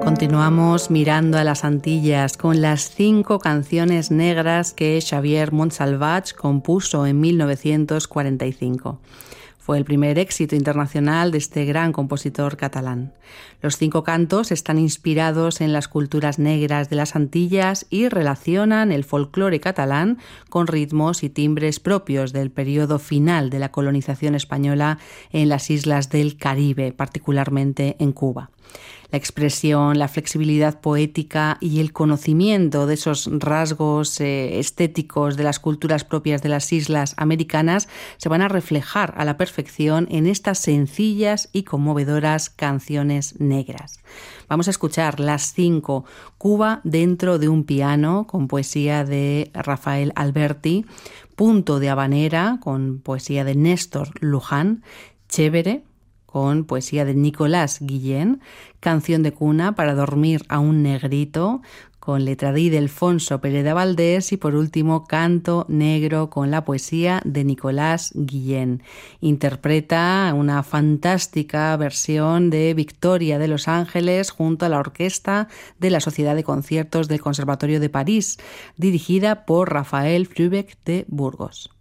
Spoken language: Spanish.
Continuamos mirando a las Antillas con las 5 canciones negras que Xavier Montsalvatge compuso en 1945. Fue el primer éxito internacional de este gran compositor catalán. Los 5 cantos están inspirados en las culturas negras de las Antillas y relacionan el folclore catalán con ritmos y timbres propios del periodo final de la colonización española en las islas del Caribe, particularmente en Cuba. La expresión, la flexibilidad poética y el conocimiento de esos rasgos estéticos de las culturas propias de las islas americanas se van a reflejar a la perfección en estas sencillas y conmovedoras canciones negras. Vamos a escuchar las 5. Cuba dentro de un piano, con poesía de Rafael Alberti; Punto de habanera, con poesía de Néstor Luján; Chévere, con poesía de Nicolás Guillén; Canción de cuna para dormir a un negrito, con letra de Ildefonso Pérez de Valdés; y por último, Canto negro, con la poesía de Nicolás Guillén. Interpreta una fantástica versión de Victoria de Los Ángeles junto a la orquesta de la Sociedad de Conciertos del Conservatorio de París, dirigida por Rafael Flübeck de Burgos.